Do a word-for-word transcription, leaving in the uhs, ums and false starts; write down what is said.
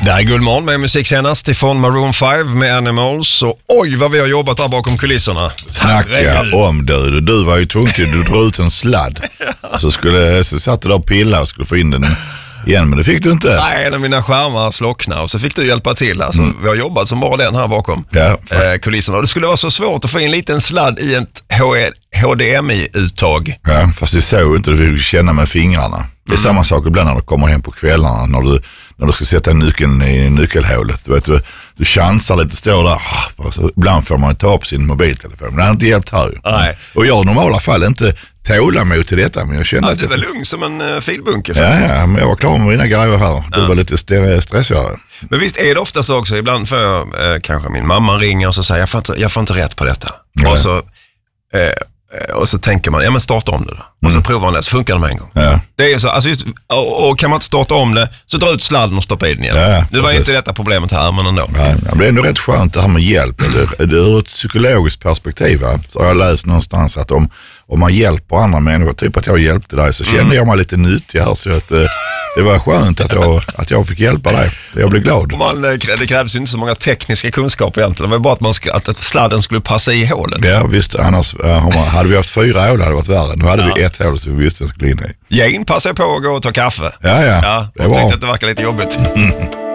Det är Guldmorgon med musik senast ifrån Maroon fem med Animals. Och oj vad vi har jobbat där bakom kulisserna. Snacka om du. Du var ju tvungen till, du drog ut en sladd. Så, skulle, så satt du där och pilla och skulle få in den igen, men det fick du inte. Nej, en av mina skärmar slocknade och så fick du hjälpa till. Alltså, mm. Vi har jobbat som bara den här bakom ja, eh, kulisserna. Och det skulle vara så svårt att få in en liten sladd i ett H D M I-uttag. Ja, fast det såg inte, du fick känna med fingrarna. Det är mm. samma sak ibland när du kommer hem på kvällarna när du, när du ska sätta nyckeln i nyckelhålet. Du, vet, du, du chansar lite, står där. Och så, ibland får man ta upp sin mobiltelefon. Men det har inte hjälpt här ju. Nej. Och jag i normala fall inte tålamod till detta. Men jag känner ja, att du är väl lugn som en uh, filbunke faktiskt. Ja, ja, men jag var klar med mina grejer här. Du ja. var lite st- stressigare. Men visst är det ofta så också. Ibland får jag, eh, kanske min mamma ringer och så säger jag får inte, jag får inte rätt på detta. Ja. Och så... Eh, Och så tänker man, ja men starta om det då. Och så mm. provar man det, så funkar det med en gång. Ja. Det är ju så, alltså just, och, och kan man inte starta om det, så dra ut sladden och stoppa i den igen. Ja, det var ju inte detta problemet här, men ändå. Ja, det är ändå rätt skönt det här med hjälp. Det, det, ur ett psykologiskt perspektiv så har jag läst någonstans att om, om man hjälper andra människor, typ att jag hjälpte dig, så kände mm. jag mig lite nyttig här. Så att det var skönt att jag, att jag fick hjälpa dig. Jag blev glad. Man, det krävs ju inte så många tekniska kunskaper egentligen. Det var bara att, man ska, att sladden skulle passa i hålet. Ja visst, annars hade vi haft fyra hål hade det varit värre. Nu hade ja. vi ett hål som vi visste skulle in i. Jane passar på att gå och ta kaffe. Ja, ja. ja jag tyckte att det verkar lite jobbigt.